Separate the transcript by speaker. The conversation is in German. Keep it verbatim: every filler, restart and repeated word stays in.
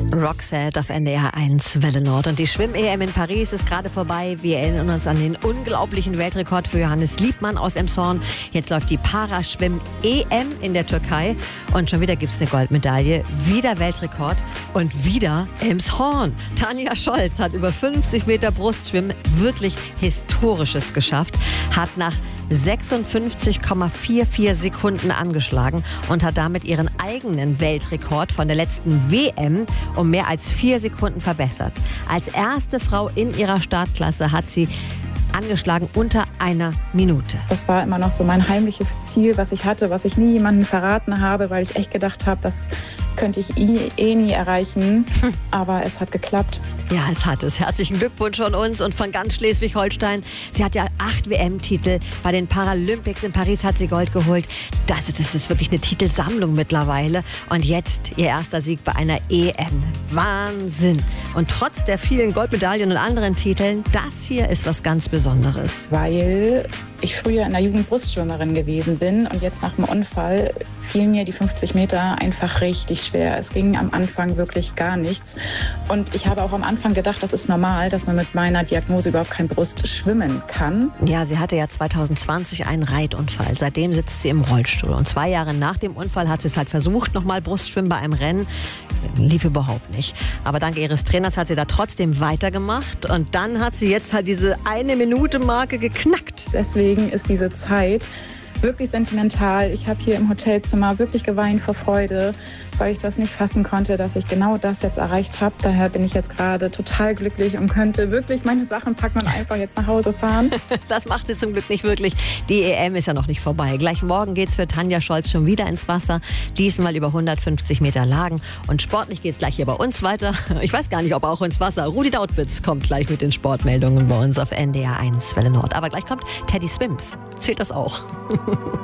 Speaker 1: Roxette auf N D R eins Welle Nord. Und die Schwimm-E M in Paris ist gerade vorbei. Wir erinnern uns an den unglaublichen Weltrekord für Johannes Liebmann aus Elmshorn. Jetzt läuft die Paraschwimm-E M in der Türkei. Und schon wieder gibt es eine Goldmedaille. Wieder Weltrekord und wieder Elmshorn. Tanja Scholz hat über fünfzig Meter Brustschwimmen wirklich Historisches geschafft. Hat nach sechsundfünfzig Komma vierundvierzig Sekunden angeschlagen und hat damit ihren eigenen Weltrekord von der letzten W M um mehr als vier Sekunden verbessert. Als erste Frau in ihrer Startklasse hat sie angeschlagen unter einer Minute.
Speaker 2: Das war immer noch so mein heimliches Ziel, was ich hatte, was ich nie jemandem verraten habe, weil ich echt gedacht habe, das könnte ich eh nie erreichen. Aber es hat geklappt.
Speaker 1: Ja, es hat es. Herzlichen Glückwunsch von uns und von ganz Schleswig-Holstein. Sie hat ja acht W M-Titel. Bei den Paralympics in Paris hat sie Gold geholt. Das, das ist wirklich eine Titelsammlung mittlerweile. Und jetzt ihr erster Sieg bei einer E M. Wahnsinn. Und trotz der vielen Goldmedaillen und anderen Titeln, das hier ist was ganz Besonderes.
Speaker 2: Weil ich früher in der Jugend Brustschwimmerin gewesen bin und jetzt nach dem Unfall fielen mir die fünfzig Meter einfach richtig schwer. Es ging am Anfang wirklich gar nichts. Und ich habe auch am Anfang gedacht, das ist normal, dass man mit meiner Diagnose überhaupt kein Brust schwimmen kann.
Speaker 1: Ja, sie hatte ja zwanzig zwanzig einen Reitunfall. Seitdem sitzt sie im Rollstuhl. Und zwei Jahre nach dem Unfall hat sie es halt versucht, nochmal Brustschwimmen bei einem Rennen. Lief überhaupt nicht. Aber dank ihres Trainers hat sie da trotzdem weitergemacht. Und dann hat sie jetzt halt diese eine Minute Marke geknackt.
Speaker 2: Deswegen ist diese Zeit wirklich sentimental. Ich habe hier im Hotelzimmer wirklich geweint vor Freude, weil ich das nicht fassen konnte, dass ich genau das jetzt erreicht habe. Daher bin ich jetzt gerade total glücklich und könnte wirklich meine Sachen packen und einfach jetzt nach Hause fahren.
Speaker 1: Das macht sie zum Glück nicht wirklich. Die E M ist ja noch nicht vorbei. Gleich morgen geht's für Tanja Scholz schon wieder ins Wasser. Diesmal über hundertfünfzig Meter Lagen. Und sportlich geht's gleich hier bei uns weiter. Ich weiß gar nicht, ob auch ins Wasser. Rudi Dautwitz kommt gleich mit den Sportmeldungen bei uns auf N D R eins Welle Nord. Aber gleich kommt Teddy Swims. Zählt das auch?